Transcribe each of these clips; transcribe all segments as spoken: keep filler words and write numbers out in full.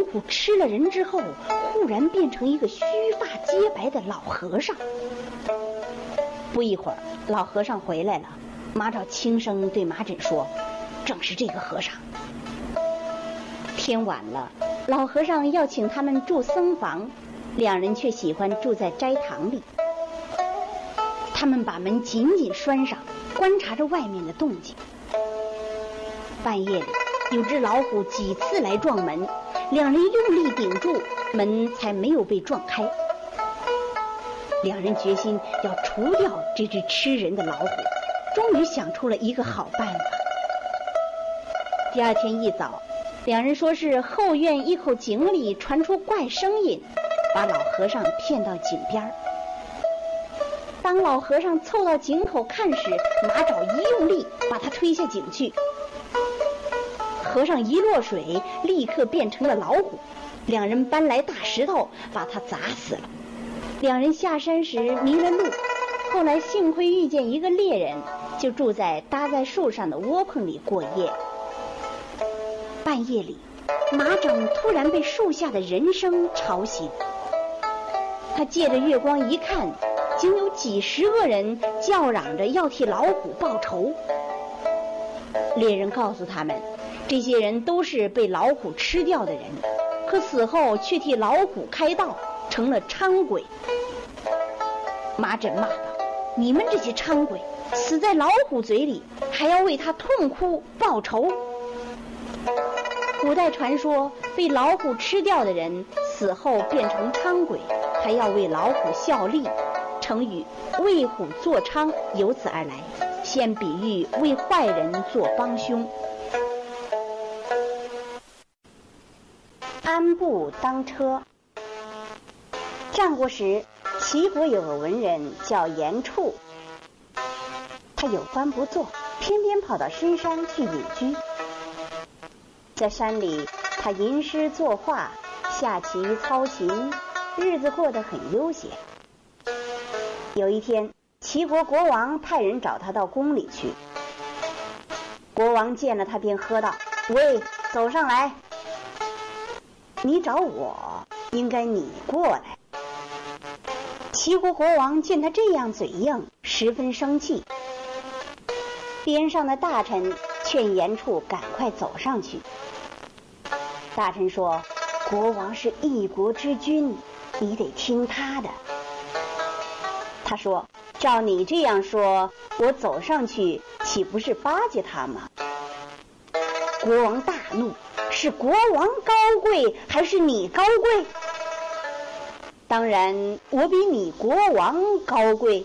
虎吃了人之后，忽然变成一个须发洁白的老和尚。不一会儿，老和尚回来了，马昭轻声对马枕说：“正是这个和尚。”天晚了，老和尚要请他们住僧房，两人却喜欢住在斋堂里。他们把门紧紧拴上，观察着外面的动静。半夜里，有只老虎几次来撞门，两人用力顶住，门才没有被撞开。两人决心要除掉这只吃人的老虎，终于想出了一个好办法。第二天一早，两人说是后院一口井里传出怪声音，把老和尚骗到井边。当老和尚凑到井口看时，马爪一用力把他推下井去。和尚一落水，立刻变成了老虎。两人搬来大石头，把他砸死了。两人下山时迷了路，后来幸亏遇见一个猎人，就住在搭在树上的窝棚里过夜。半夜里，马掌突然被树下的人声吵醒。他借着月光一看，竟有几十个人叫嚷着要替老虎报仇。猎人告诉他们，这些人都是被老虎吃掉的人，可死后却替老虎开道，成了伥鬼。马枕骂道：“你们这些伥鬼，死在老虎嘴里，还要为他痛哭报仇。”古代传说，被老虎吃掉的人死后变成伥鬼，还要为老虎效力，成语为虎作伥由此而来，现比喻为坏人做帮凶。安步当车。战国时，齐国有个文人叫严处，他有官不做，偏偏跑到深山去隐居。在山里，他吟诗作画，下棋操琴，日子过得很悠闲。有一天，齐国国王派人找他到宫里去。国王见了他，便喝道：“喂，走上来！你找我，应该你过来。”齐国国王见他这样嘴硬，十分生气。边上的大臣劝严处赶快走上去。大臣说：“国王是一国之君，你得听他的。”他说：“照你这样说，我走上去岂不是巴结他吗？”国王大怒：“是国王高贵，还是你高贵？”“当然，我比你国王高贵。”“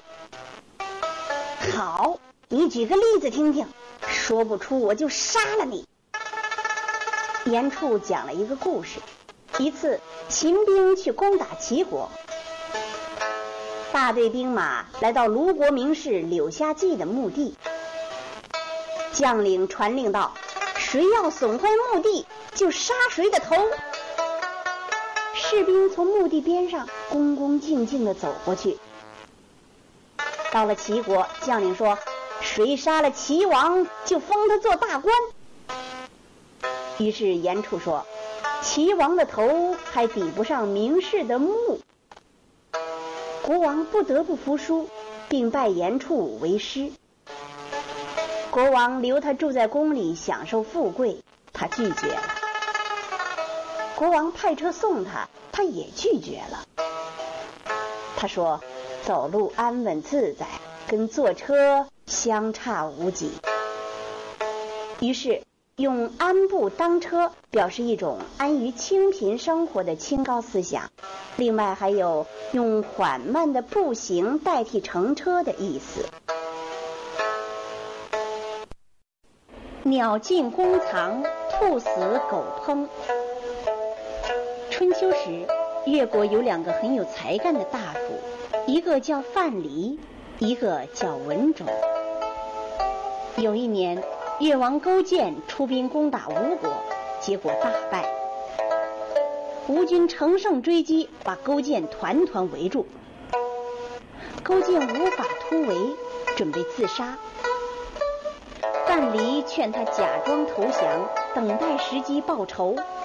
好，你举个例子听听，说不出我就杀了你。”严处讲了一个故事。一次，秦兵去攻打齐国，大队兵马来到卢国名士柳下季的墓地。将领传令道：“谁要损坏墓地，就杀谁的头。”士兵从墓地边上恭恭敬敬地走过去。到了齐国，将领说：“谁杀了齐王，就封他做大官。”于是严处说：“齐王的头还抵不上名士的墓。”国王不得不服输，并拜严处为师。国王留他住在宫里享受富贵，他拒绝了。国王派车送他，他也拒绝了。他说：“走路安稳自在，跟坐车相差无几。”于是用安步当车表示一种安于清贫生活的清高思想，另外还有用缓慢的步行代替乘车的意思。鸟进弓藏，兔死狗烹。春秋时，越国有两个很有才干的大夫，一个叫范蠡，一个叫文种。有一年，越王勾践出兵攻打吴国，结果大败。吴军乘胜追击，把勾践团团围住。勾践无法突围，准备自杀。范蠡劝他假装投降，等待时机报仇，